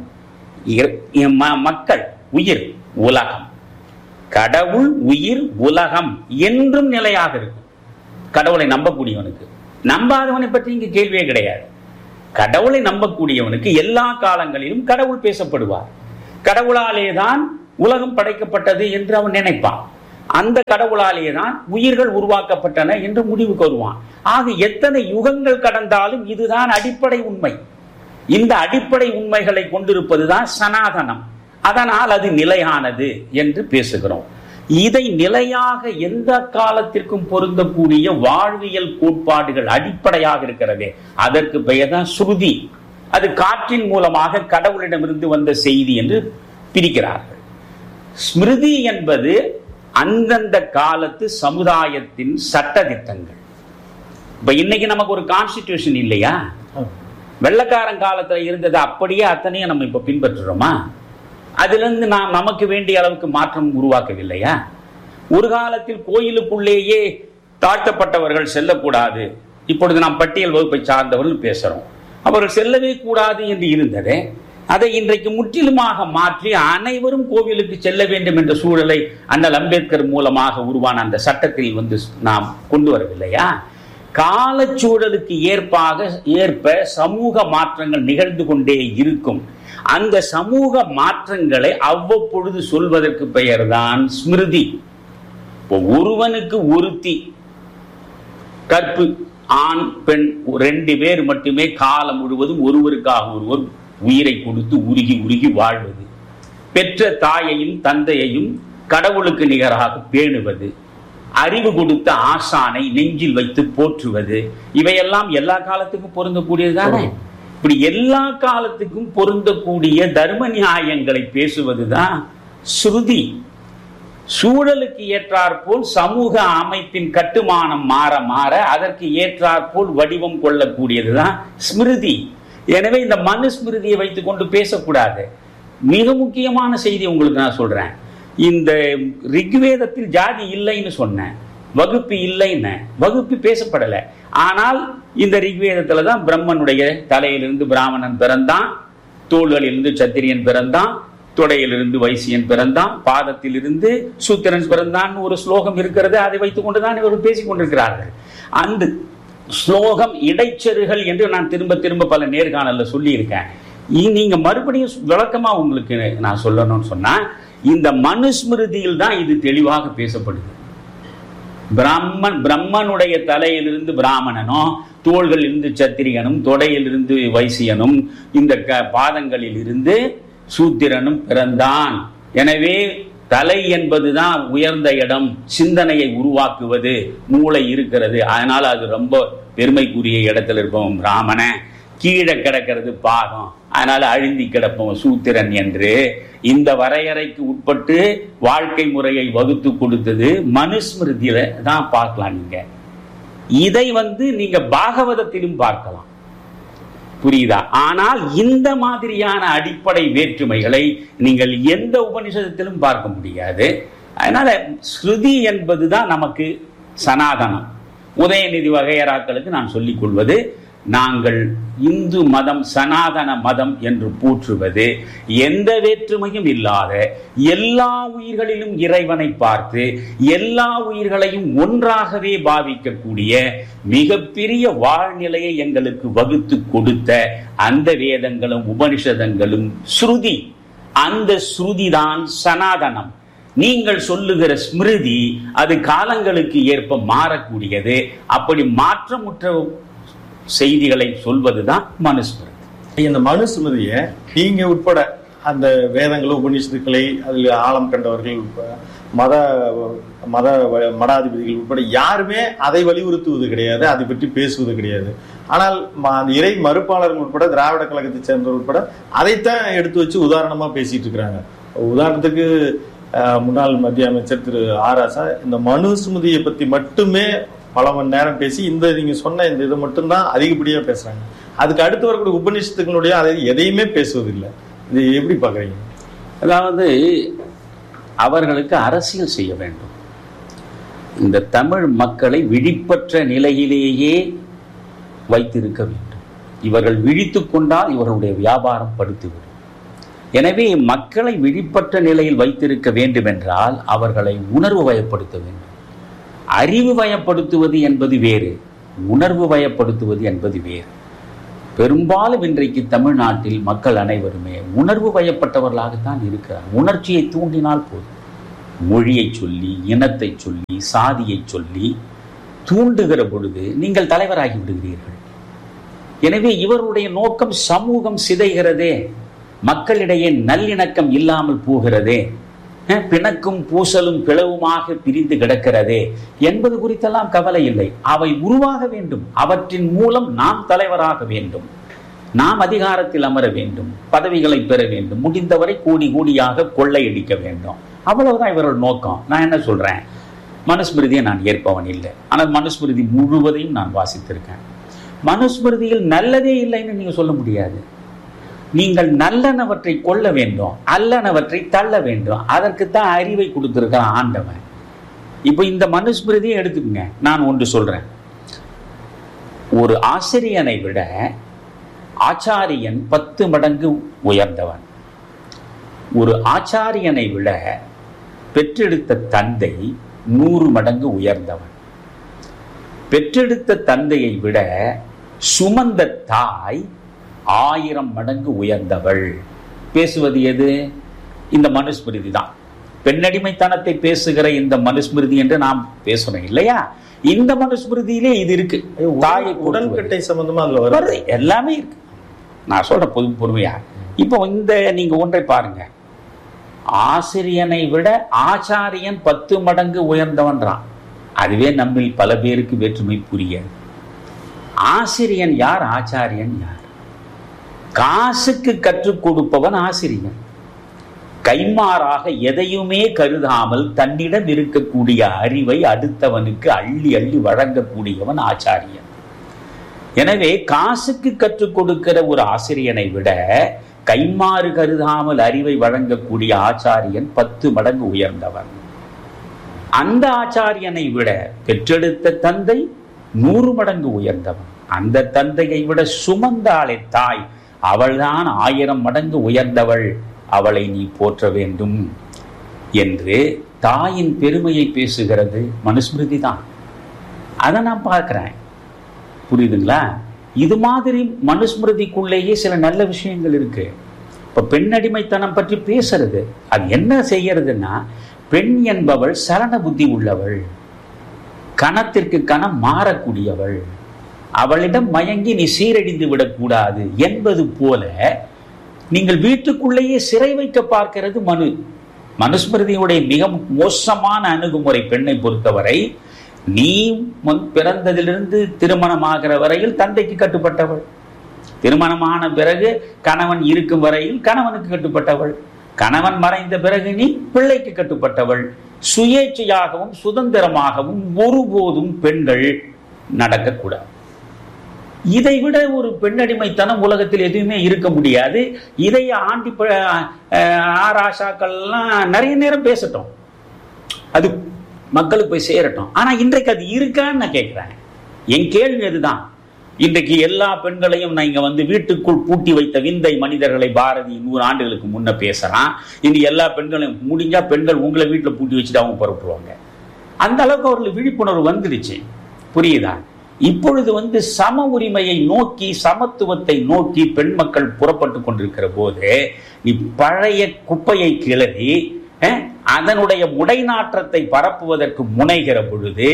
மக்கள், உயிர், உலகம், கடவுள், உயிர், உலகம் என்றும் நிலையாக இருக்கும். கடவுளை நம்பக்கூடியவனுக்கு, நம்பாதவனை பற்றி இங்கு கேள்வியே கிடையாது. கடவுளை நம்பக்கூடியவனுக்கு எல்லா காலங்களிலும் கடவுள் பேசப்படுவார். கடவுளாலே தான் உலகம் படைக்கப்பட்டது என்று அவன் நினைப்பான். அந்த கடவுளாலேயே தான் உயிர்கள் உருவாக்கப்பட்டன என்று முடிவுக்கு வருவான். ஆக எத்தனை யுகங்கள் கடந்தாலும் இதுதான் அடிப்படை உண்மை. இந்த அடிப்படை உண்மைகளை கொண்டிருப்பதுதான் சனாதனம். அதனால் அது நிலையானது என்று பேசுகிறோம். இதை நிலையாக எந்த காலத்திற்கும் பொருந்தக்கூடிய வாழ்வியல் கோட்பாடுகள் அடிப்படையாக இருக்கிறதே, அதற்கு பெயர் தான் ஸ்ருதி. அது காற்றின் மூலமாக கடவுளிடமிருந்து வந்த செய்தி என்று பிரிக்கிறார்கள். ஸ்மிருதி என்பது அந்தந்த காலத்து சமுதாயத்தின் சட்ட திட்டங்கள். இப்ப இன்னைக்கு நமக்கு ஒரு கான்ஸ்டிடியூஷன் இல்லையா? வெள்ளக்காரன் காலத்துல இருந்தது அப்படியே அத்தனையும் நம்ம இப்ப பின்பற்றுறோமா? அதுல இருந்து நாம் நமக்கு வேண்டிய அளவுக்கு மாற்றம் உருவாக்கவில்லையா? ஒரு காலத்தில் கோயிலுக்குள்ளேயே தாழ்த்தப்பட்டவர்கள் செல்லக்கூடாது, இப்பொழுது நாம் பட்டியல் வகுப்பை சார்ந்தவர்கள் பேசுறோம், அவர்கள் செல்லவே கூடாது என்று இருந்ததே, அதை இன்றைக்கு முற்றிலுமாக மாற்றி அனைவரும் கோவிலுக்கு செல்ல வேண்டும் என்ற சூழலை அண்ணல் அம்பேத்கர் மூலமாக உருவான அந்த சட்டத்தில் வந்து நாம் கொண்டு வரவில்லையா? காலச்சூழலுக்கு ஏற்பாக ஏற்ப சமூக மாற்றங்கள் நிகழ்ந்து கொண்டே இருக்கும். அந்த சமூக மாற்றங்களை அவ்வப்பொழுது சொல்வதற்கு பெயர்தான் ஸ்மிருதி. ஒருவனுக்கு ஒருத்தி கற்பு, ஆண் பெண் ரெண்டு பேர் மட்டுமே காலம் முழுவதும் ஒருவருக்காக ஒருவர் உயிரை கொடுத்து உருகி உருகி வாழ்வது, பெற்ற தாயையும் தந்தையையும் கடவுளுக்கு நிகராக பேணுவது, அறிவு கொடுத்த ஆசானை நெஞ்சில் வைத்து போற்றுவது, இவையெல்லாம் எல்லா காலத்துக்கும் பொருந்தக்கூடியதுதானே. இப்படி எல்லா காலத்துக்கும் பொருந்தக்கூடிய தர்ம நியாயங்களை பேசுவதுதான் ஸ்ருதி. சூழலுக்கு ஏற்றாற்போல் சமூக அமைப்பின் கட்டுமானம் மாற மாற அதற்கு ஏற்றாற்போல் வடிவம் கொள்ளக்கூடியதுதான் ஸ்மிருதி. எனவே இந்த மனுஸ்மிருதியை வைத்துக் கொண்டு பேசக்கூடாது. மிக முக்கியமான செய்தி உங்களுக்கு நான் சொல்றேன். இந்த ரிக்வேதத்தில் ஜாதி இல்லைன்னு சொன்னேன், வகுப்பு இல்லைன்னு, வகுப்பு பேசப்படலை. ஆனால் இந்த ரிக்வேதத்துல தான் பிரம்மனுடைய தலையிலிருந்து பிராமணன் பிறந்தான், தோள்களிலிருந்து சத்திரியன் பிறந்தான், தொடையிலிருந்து வைசியன் பிறந்தான், பாதத்திலிருந்து சூத்திரன் பிறந்தான் ஒரு ஸ்லோகம் இருக்கிறது. அதை வைத்துக் கொண்டுதான் இவர்கள் பேசிக் கொண்டிருக்கிறார்கள். அந்த ஸ்லோகம் இடைச்செருகள் என்று நான் திரும்ப திரும்ப பல நேர்காணல்ல சொல்லி இருக்கேன். நீங்க மறுபடியும் விளக்கமா உங்களுக்கு நான் சொல்லணும்னு சொன்னா, இந்த மனுஸ்மிருதியில் தான் இது தெளிவாக பேசப்படுது. பிரம்மன் பிரம்மனுடைய தலையிலிருந்து பிராமணனும், தோள்களிலிருந்து சத்திரியனும், தொடையிலிருந்து வைசியனும், இந்த பாதங்களில் இருந்து சூத்திரனும் பிறந்தான். எனவே தலை என்பதுதான் உயர்ந்த இடம், சிந்தனையை உருவாக்குவது, மூளை இருக்கிறது. அதனால அது ரொம்ப பெருமைக்குரிய இடத்துல இருப்போம் பிராமண, கீழே கிடக்கிறது பாதம், அதனால அழுந்தி கிடப்போம் சூத்திரன் என்று இந்த வரையறைக்கு உட்பட்டு வாழ்க்கை முறையை வகுத்து கொடுத்தது மனுஸ்மிருதியில தான் பார்க்கலாம். நீங்க இதை வந்து நீங்க பாகவதத்திலும் பார்க்கலாம், புரியுதா? ஆனால் இந்த மாதிரியான அடிப்படை வேற்றுமைகளை நீங்கள் எந்த உபனிஷத்திலும் பார்க்க முடியாது. அதனால ஸ்ருதி என்பதுதான் நமக்கு சனாதனம். உதயநிதி வகையறாக்களுக்கு நான் சொல்லிக் கொள்வது, நாங்கள் இந்து மதம் சனாதன மதம் என்று போற்றுவது எந்த வேற்றுமையும் இல்லாத எல்லா உயிர்களிலும் இறைவனை பார்த்து எல்லா உயிர்களையும் ஒன்றாகவே பாவிக்கக்கூடிய மிகப்பெரிய வாழ்நிலையை எங்களுக்கு வகுத்து கொடுத்த அந்த வேதங்களும் உபனிஷதங்களும் ஸ்ருதி. அந்த ஸ்ருதிதான் சனாதனம். நீங்கள் சொல்லுகிற ஸ்மிருதி அது காலங்களுக்கு ஏற்ப மாறக்கூடியது. அப்படி மாற்றமுற்ற செய்திகளை சொல்வதுதான் மனுஸ்மிருதி. இந்த மனுஸ்மிருதிய நீங்க உட்பட அந்த வேதங்களும் உபநிஷத்துக்களை அதில் ஆழம் கண்டவர்கள், மத மத மடாதிபதிகள் உட்பட யாருமே அதை வலியுறுத்துவது கிடையாது, அதை பற்றி பேசுவது கிடையாது. ஆனால் அந்த இறை மறுப்பாளர்கள் உட்பட, திராவிட கழகத்தை சேர்ந்தவர் உட்பட அதைத்தான் எடுத்து வச்சு உதாரணமா பேசிட்டு இருக்கிறாங்க. உதாரணத்துக்கு முன்னாள் மத்திய அமைச்சர் திரு ஆராசா இந்த மனுஸ்மிருதியை பத்தி மட்டுமே பல மணி நேரம் பேசி இந்த நீங்க சொன்ன இந்த இதை மட்டும்தான் அதிகப்படியா பேசுறாங்க. அதுக்கு அடுத்து வரக்கூடிய உபநிஷத்துக்களுடைய அதை எதையுமே பேசுவதில்லை. இது எப்படி பாக்குறீங்க? அதாவது அவர்களுக்கு அரசியல் செய்ய வேண்டும். இந்த தமிழ் மக்களை விழிப்பற்ற நிலையிலேயே வைத்திருக்க வேண்டும். இவர்கள் விழித்து கொண்டால் இவர்களுடைய வியாபாரம் படுத்திவிடும். எனவே மக்களை விழிப்பற்ற நிலையில் வைத்திருக்க வேண்டும் என்றால் அவர்களை உணர்வு வயப்படுத்த வேண்டும். அறிவு வயப்படுத்துவது என்பது வேறு, உணர்வு வயப்படுத்துவது என்பது வேறு. பெரும்பாலும் இன்றைக்கு தமிழ்நாட்டில் மக்கள் அனைவருமே உணர்வு வயப்பட்டவர்களாகத்தான் இருக்கிறார். உணர்ச்சியை தூண்டினால் போதும். மொழியை சொல்லி, இனத்தை சொல்லி, சாதியை சொல்லி தூண்டுகிற பொழுது நீங்கள் தலைவராகி விடுகிறீர்கள். எனவே இவருடைய நோக்கம் சமூகம் சிதைகிறதே, மக்களிடையே நல்லிணக்கம் இல்லாமல் போகிறதே, பிணக்கும் பூசலும் பிளவுமாக பிரிந்து கிடக்கிறதே என்பது குறித்தெல்லாம் கவலை இல்லை. அவை உருவாக வேண்டும், அவற்றின் மூலம் நாம் தலைவராக வேண்டும், நாம் அதிகாரத்தில் அமர வேண்டும், பதவிகளை பெற வேண்டும், முடிந்தவரை கோடி கோடியாக கொள்ளையடிக்க வேண்டும். அவ்வளவுதான் இவரோட நோக்கம். நான் என்ன சொல்றேன், மனுஸ்மிருதியை நான் ஏற்பவன் இல்லை, ஆனால் மனுஸ்மிருதி முழுவதையும் நான் வாசித்திருக்கேன். மனுஸ்மிருதியில் நல்லதே இல்லைன்னு நீங்க சொல்ல முடியாது. நீங்கள் நல்லனவற்றை கொள்ள வேண்டும், அல்லனவற்றை தள்ள வேண்டும். அதற்குத்தான் அறிவை கொடுத்திருக்கிறான் ஆண்டவன். இப்ப இந்த மனுஸ்மிருதியை எடுத்துக்கங்க. நான் ஒன்று சொல்றேன், ஒரு ஆசிரியனை விட ஆச்சாரியன் பத்து மடங்கு உயர்ந்தவன். ஒரு ஆச்சாரியனை விட பெற்றெடுத்த தந்தை நூறு மடங்கு உயர்ந்தவன். பெற்றெடுத்த தந்தையை விட சுமந்த தாய் ஆயிரம் மடங்கு உயர்ந்தவள். பேசுவது எது? இந்த மனுஸ்மிருதி தான். பெண்ணடிமைத்தனத்தை பேசுகிற இந்த மனுஸ்மிருதி என்று நாம் பேசுறோம் இல்லையா? இந்த மனுஸ்மிருதியிலே இது இருக்கு. தாயை உடன்கட்டை சம்பந்தமா அதுல வருது, எல்லாமே இருக்கு. நான் சொல்ற பொது பொறுமையா. இப்போ இந்த நீங்க ஒன்றை பாருங்க, ஆசிரியனை விட ஆச்சாரியன் பத்து மடங்கு உயர்ந்தவன்றான். அதுவே நம்மில் பல பேருக்கு வேற்றுமை புரியாது. ஆசிரியன் யார், ஆச்சாரியன் யார்? காசுக்கு கற்றுக் கொடுப்பவன் ஆசிரியன். கைமாறாக எதையுமே கருதாமல் தன்னிடம் இருக்கக்கூடிய அறிவை அடுத்தவனுக்கு அள்ளி அள்ளி வழங்கக்கூடியவன் ஆச்சாரியன். எனவே காசுக்கு கற்றுக் கொடுக்கிற ஒரு ஆசிரியனை விட கைமாறு கருதாமல் அறிவை வழங்கக்கூடிய ஆச்சாரியன் பத்து மடங்கு உயர்ந்தவன். அந்த ஆச்சாரியனை விட பெற்றெடுத்த தந்தை நூறு மடங்கு உயர்ந்தவன். அந்த தந்தையை விட சுமந்தாளே தாய், அவள்தான் ஆயிரம் மடங்கு உயர்ந்தவள், அவளை நீ போற்ற வேண்டும் என்று தாயின் பெருமையை பேசுகிறது மனுஸ்மிருதி தான். அதை நான் பார்க்கிறேன். புரியுதுங்களா? இது மாதிரி மனுஸ்மிருதிக்குள்ளேயே சில நல்ல விஷயங்கள் இருக்கு. இப்ப பெண்ணடிமைத்தனம் பற்றி பேசுறது, அது என்ன செய்யறதுன்னா, பெண் என்பவள் சரண புத்தி உள்ளவள், கணத்திற்கு கணம் மாறக்கூடியவள், அவளிடம் மயங்கி நீ சீரழிந்து விடக்கூடாது என்பது போல நீங்கள் வீட்டுக்குள்ளேயே சிறை வைக்க பார்க்கிறது மனு. மனுஸ்மிருதியுடைய மிக மோசமான அணுகுமுறை பெண்ணை பொறுத்தவரை, நீ முன் பிறந்ததிலிருந்து திருமணமாகிற வரையில் தந்தைக்கு கட்டுப்பட்டவள், திருமணமான பிறகு கணவன் இருக்கும் வரையில் கணவனுக்கு கட்டுப்பட்டவள், கணவன் மறைந்த பிறகு நீ பிள்ளைக்கு கட்டுப்பட்டவள். சுயேட்சையாகவும் சுதந்திரமாகவும் ஒருபோதும் பெண்கள் நடக்கக்கூடாது. இதை விட ஒரு பெண்ணடிமைத்தனம் உலகத்தில் எதுவுமே இருக்க முடியாது. இதை ஆண்டி ஆராசாக்கள்லாம் நிறைய நேரம் பேசட்டும், அது மக்களுக்கு போய் சேரட்டும். ஆனா இன்றைக்கு அது இருக்கான்னு நான் கேட்கிறேன். என் கேள்வி அதுதான். இன்றைக்கு எல்லா பெண்களையும் நான் இங்க வந்து வீட்டுக்குள் பூட்டி வைத்த விந்தை மனிதர்களை பாரதி நூறு ஆண்டுகளுக்கு முன்ன பேசுறான். இனி எல்லா பெண்களையும் முடிஞ்சா பெண்கள் உங்களை வீட்டுல பூட்டி வச்சுட்டு அவங்க புறப்படுவாங்க. அந்த அளவுக்கு அவர்களுக்கு விழிப்புணர்வு வந்துடுச்சு. புரியுதா? இப்பொழுது வந்து சம உரிமையை நோக்கி, சமத்துவத்தை நோக்கி பெண் மக்கள் புறப்பட்டு கொண்டிருக்கிற போது, நீ பழைய குப்பையை கிளறி அதனுடைய உடைநாற்றத்தை பரப்புவதற்கு முனைகிற பொழுது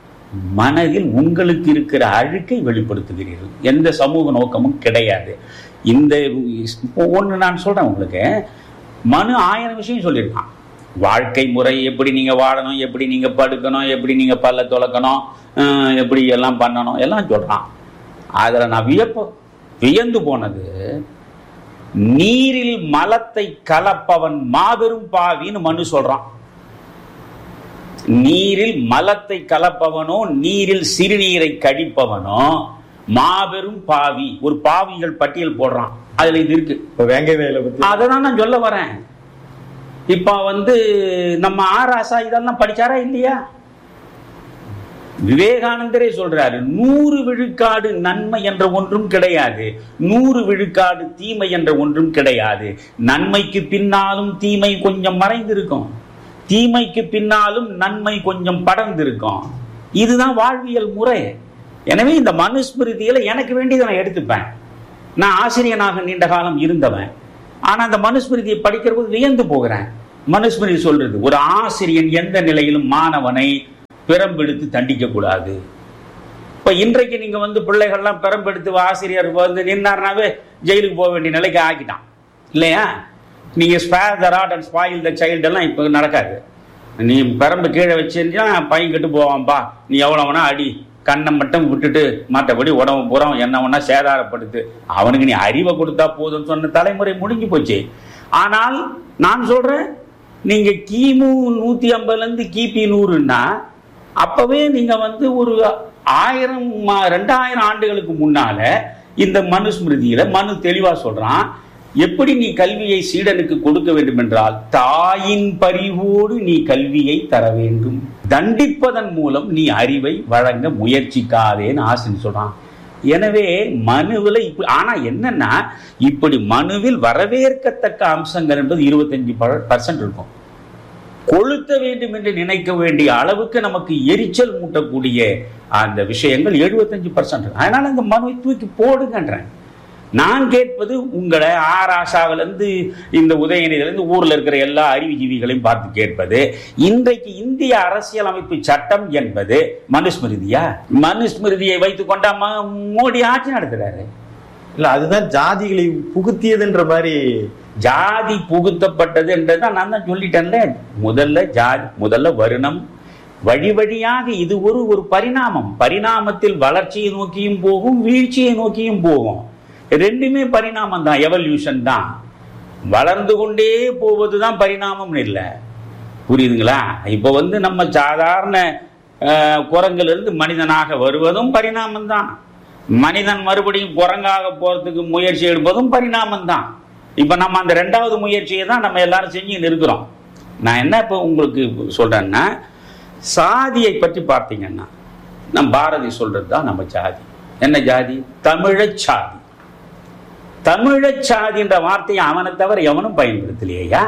மனதில் உங்களுக்கு இருக்கிற அழுக்கை வெளிப்படுத்துகிறீர்கள். எந்த சமூக நோக்கமும் கிடையாது. இந்த ஒன்று நான் சொல்றேன் உங்களுக்கு, மனு ஆயிரம் விஷயம் சொல்லியிருக்கான். வாழ்க்கை முறை எப்படி நீங்க வாழணும், எப்படி நீங்க படுக்கணும், எப்படி நீங்க பல்ல துலக்கணும், எப்படி எல்லாம் பண்ணணும் எல்லாம் சொல்றான். அதுல நான் வியப்ப வியந்து போனது, நீரில் மலத்தை கலப்பவன் மாபெரும் பாவின்னு மனு சொல்றான். நீரில் மலத்தை கலப்பவனோ நீரில் சிறுநீரை கடிப்பவனோ மாபெரும் பாவி. ஒரு பாவிகள் பட்டியல் போடுறான். அதுல இது இருக்கு. அதான் நான் சொல்ல வரேன். இப்ப வந்து நம்ம ஆராசா இதெல்லாம் படிச்சாரா இல்லையா? விவேகானந்தரே சொல்றாரு, நூறு விழுக்காடு நன்மை என்ற ஒன்றும் கிடையாது, நூறு விழுக்காடு தீமை என்ற ஒன்றும் கிடையாது. நன்மைக்கு பின்னாலும் தீமை கொஞ்சம் மறைந்திருக்கும், தீமைக்கு பின்னாலும் நன்மை கொஞ்சம் படர்ந்திருக்கும். இதுதான் வாழ்வியல் முறை. எனவே இந்த மனுஸ்மிருதியில எனக்கு வேண்டியதை நான் எடுத்துப்பேன். நான் ஆசிரியனாக நீண்ட காலம் இருந்தவன். ஆனா அந்த மனுஸ்மிருதியை படிக்கிற போது வியந்து போகிறேன். மனுஸ்மிருதி சொல்றது, ஒரு ஆசிரியன் எந்த நிலையிலும் மாணவனை பெரம்பெடுத்து தண்டிக்க கூடாது. இப்ப இன்றைக்கு நீங்க வந்து பிள்ளைகள்லாம் பெரம்பெடுத்து ஆசிரியர் வந்து நின்னார்னாவே ஜெயிலுக்கு போக வேண்டிய நிலைக்கு ஆக்கிட்டான் இல்லையா? நீங்க spare the rod and spoil the child எல்லாம் இப்ப நடக்காது. நீ பெரம்பு கீழே வச்சிருந்தா பையன் கெட்டு போவான்பா, நீ எவ்வளவுனா அடி, கண்ணை மட்டும் விட்டுட்டு மற்றபடி உடம்பு புறம் என்ன ஒன்னா சேதாரப்படுத்து, அவனுக்கு நீ அறிவை கொடுத்தா போதும் சொன்ன தலைமுறை முடிஞ்சு போச்சு. ஆனால் நான் சொல்றேன், நீங்க கிமு நூத்தி ஐம்பதுல இருந்து கிபி நூறுன்னா அப்பவே நீங்க வந்து ஒரு ஆயிரம் ரெண்டாயிரம் ஆண்டுகளுக்கு முன்னால இந்த மனுஸ்மிருதியில மனு தெளிவா சொல்றான், எப்படி நீ கல்வியை சீடனுக்கு கொடுக்க வேண்டும் என்றால் தாயின் பரிவோடு நீ கல்வியை தர வேண்டும், தண்டிப்பதன் மூலம் நீ அறிவை வழங்க முயற்சிக்காதேன்னு ஆசிரியர் சொல்றான். எனவே மனுவில் இப்ப ஆனா என்னன்னா, இப்படி மனுவில் வரவேற்கத்தக்க அம்சங்கள் என்பது இருபத்தஞ்சு பர்சன்ட் இருக்கும். கொளுத்த வேண்டும் என்று நினைக்க வேண்டிய அளவுக்கு நமக்கு எரிச்சல் மூட்டக்கூடிய அந்த விஷயங்கள் எழுபத்தஞ்சு பர்சன்ட். அதனால அந்த மனுவை தூக்கி போடுங்கன்றேன். நான் கேட்பது உங்களை ஆராசாவில இருந்து இந்த உதயநிதியில இருந்து ஊர்ல இருக்கிற எல்லா அறிவுஜீவிகளையும் பார்த்து கேட்பது, இன்றைக்கு இந்திய அரசியலமைப்பு சட்டம் என்பது மனுஸ்மிருதியா? மனுஸ்மிருதியை வைத்துக் கொண்டா மோடி ஆட்சி நடத்துறாரு. இல்ல, அதுதான் ஜாதிகளை புகுத்தியதுன்ற மாதிரி. ஜாதி புகுத்தப்பட்டது என்றதான் நான் தான் சொல்லிட்டேன்ல. முதல்ல ஜாதி, முதல்ல வருணம், வழி வழியாக இது ஒரு ஒரு பரிணாமம். பரிணாமத்தில் வளர்ச்சியை நோக்கியும் போகும், வீழ்ச்சியை நோக்கியும் போகும். ரெண்டுமே பரிணாமம் தான், எவல்யூஷன் தான். வளர்ந்து கொண்டே போவதுதான் பரிணாமம் இல்லை. புரியுதுங்களா? இப்ப வந்து நம்ம சாதாரண குரங்குல இருந்து மனிதனாக வருவதும் பரிணாமம் தான். மனிதன் மறுபடியும் குரங்காக போறதுக்கு முயற்சி எடுப்பதும் பரிணாமம் தான். இப்ப நம்ம அந்த ரெண்டாவது முயற்சியை தான் நம்ம எல்லாரும் செஞ்சு இருக்கிறோம். நான் என்ன இப்ப உங்களுக்கு சொல்றேன்னா, சாதியை பற்றி பார்த்தீங்கன்னா நம் பாரதி சொல்றது தான் நம்ம ஜாதி. என்ன ஜாதி? தமிழச் சாதி. தமிழச் சாதி என்ற வார்த்தையை அவனை தவிர எவனும் பயன்படுத்தலையா?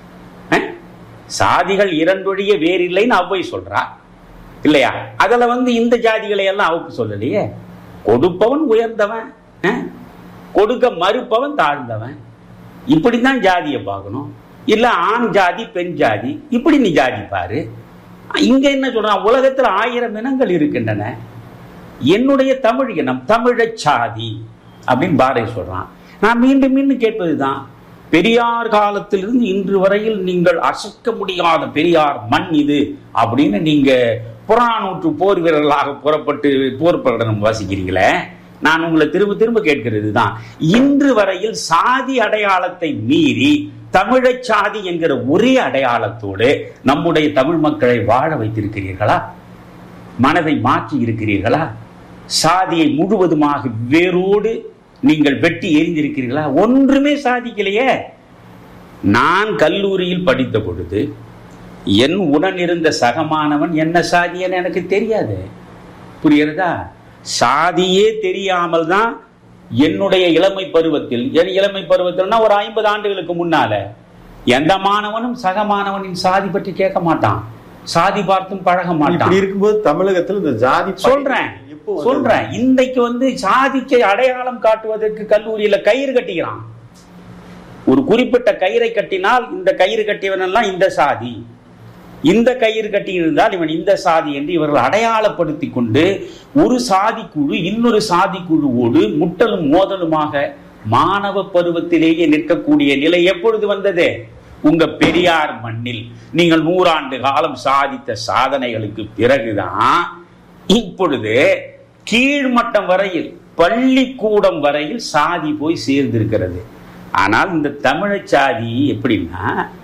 சாதிகள் இரண்டொழிய வேறில்லைன்னு அவ்வை சொல்றா இல்லையா? அதுல வந்து இந்த ஜாதிகளை எல்லாம் அவுப்பு சொல்லலையே. கொடுப்பவன் உயர்ந்தவன், கொடுக்க மறுப்பவன் தாழ்ந்தவன். இப்படிதான் ஜாதியை பார்க்கணும். இல்ல ஆண் ஜாதி பெண் ஜாதி இப்படி நீ ஜாதி பாரு. இங்க என்ன சொல்றான்? உலகத்துல ஆயிரம் இனங்கள் இருக்கின்றன, என்னுடைய தமிழ் இனம் தமிழச் சாதி அப்படின்னு பாரதி சொல்றான். நான் மீண்டும் மீண்டும் கேட்பதுதான், பெரியார் காலத்திலிருந்து இன்று வரையில் நீங்கள் அசைக்க முடியாத பெரியார் மண் இது அப்படின்னு நீங்க புறநானூற்று போர் வீரர்களாக புறப்பட்டு போர் பிரகடனம் வாசிக்கிறீங்களே, நான் உங்களை திரும்ப திரும்ப கேட்கிறது தான், இன்று வரையில் சாதி அடையாளத்தை மீறி தமிழச் சாதி என்கிற ஒரே அடையாளத்தோடு நம்முடைய தமிழ் மக்களை வாழ வைத்திருக்கிறீர்களா? மனதை மாற்றி இருக்கிறீர்களா? சாதியை முழுவதுமாக வேரோடு நீங்கள் வெட்டி எரிந்திருக்கிறீர்களா? ஒன்றுமே சாதிக்கலையே. நான் கல்லூரியில் படித்த பொழுது என் உடன் இருந்த சகமானவன் என்ன சாதியன்னு எனக்கு தெரியாது. புரியுறதா? சாதியே தெரியாமல் தான் என்னுடைய இளமை பருவத்தில், என் இளமை பருவத்தில்னா ஒரு ஐம்பது ஆண்டுகளுக்கு முன்னால எந்த மாணவனும் சக மாணவனின் சாதி பற்றி கேட்க மாட்டான், சாதி பார்த்தும் பழக மாட்டான். இருக்கும்போது தமிழகத்தில் இந்த ஜாதி சொல்றேன் சொல்றேன் இன்றைக்கு வந்து சாதிக்கு அடையாளம் காட்டுவதற்கு கல்லூரியில கயிறு கட்டிக்கிறான். ஒரு குறிப்பிட்ட கயிறை கட்டினால் இந்த கயிறு கட்டியவன் எல்லாம் இந்த சாதி, இந்த கயிறு கட்டி இருந்தால் இவன் இந்த சாதி என்று இவர்கள் அடையாளப்படுத்தி கொண்டு ஒரு சாதி குழு இன்னொரு சாதி குழுவோடு முட்டலும் மோதலுமாக மாணவ பருவத்திலேயே நிற்கக்கூடிய நிலை எப்பொழுது வந்தது? உங்க பெரியார் மண்ணில் நீங்கள் நூறாண்டு காலம் சாதித்த சாதனைகளுக்கு பிறகுதான் இப்பொழுது கீழ்மட்டம் வரையில், பள்ளிக்கூடம் வரையில் சாதி போய் சேர்ந்திருக்கிறது. ஆனால் இந்த தமிழச் சாதி எப்படின்னா,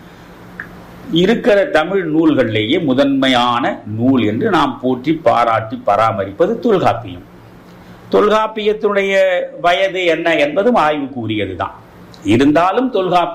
இருக்கிற தமிழ் நூல்களிலேயே முதன்மையான நூல் என்று நாம் போற்றி பாராட்டி பராமரிப்பது தொல்காப்பியம். தொல்காப்பியத்துடைய வயது என்ன என்பதும் ஆய்வுக்கு உரியதுதான். இருந்தாலும் தொல்காப்பியம்